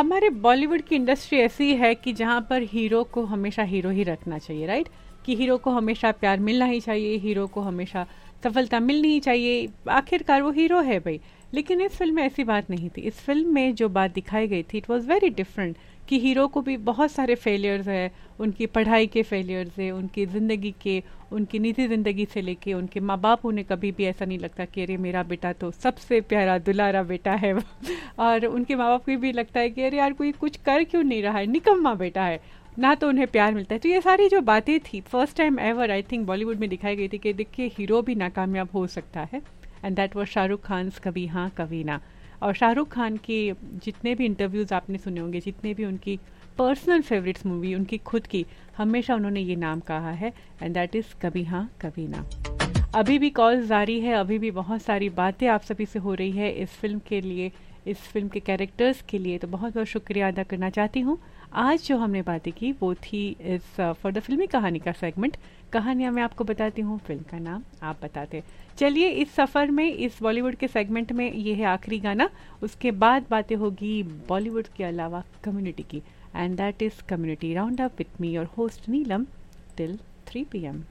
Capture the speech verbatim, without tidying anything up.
हमारे बॉलीवुड की इंडस्ट्री ऐसी है कि जहाँ पर हीरो को हमेशा हीरो ही रखना चाहिए, राइट? कि हीरो को हमेशा प्यार मिलना ही चाहिए, हीरो को हमेशा सफलता मिलनी ही चाहिए, आखिरकार वो हीरो है भाई। लेकिन इस फिल्म में ऐसी बात नहीं थी। इस फिल्म में जो बात दिखाई गई थी, इट वाज वेरी डिफरेंट, कि हीरो को भी बहुत सारे फेलियर्स है, उनकी पढ़ाई के फेलियर्स है, उनकी ज़िंदगी के, उनकी निजी ज़िंदगी से लेके उनके माँ बाप, उन्हें कभी भी ऐसा नहीं लगता कि अरे मेरा बेटा तो सबसे प्यारा दुलारा बेटा है और उनके माँ बाप को भी लगता है कि अरे यार कोई कुछ कर क्यों नहीं रहा है, निकम्मा बेटा है ना, तो उन्हें प्यार मिलता है। तो ये सारी जो बातें थी, first time ever I think Bollywood में दिखाई गई थी कि देखिए हीरो भी नाकामयाब हो सकता है। And that was Shahrukh Khans कभी हाँ कभी ना। और शाहरुख खान के जितने भी इंटरव्यूज़ आपने सुने होंगे, जितने भी उनकी पर्सनल फेवरेट्स मूवी उनकी खुद की, हमेशा उन्होंने ये नाम कहा है, एंड दैट इज़ कभी हाँ कभी ना। अभी भी कॉल्स जारी है, अभी भी बहुत सारी बातें आप सभी से हो रही है इस फिल्म के लिए, इस फिल्म के कैरेक्टर्स के लिए, तो बहुत बहुत शुक्रिया अदा करना चाहती हूँ। आज जो हमने बातें की वो थी इस फॉर द फिल्मी कहानी का सेगमेंट। कहानियाँ मैं आपको बताती हूँ, फिल्म का नाम आप बताते। चलिए इस सफ़र में, इस बॉलीवुड के सेगमेंट में ये है आखिरी गाना, उसके बाद बातें होगी बॉलीवुड के अलावा कम्युनिटी की, and that is community round up with me और होस्ट नीलम टिल थ्री पी एम।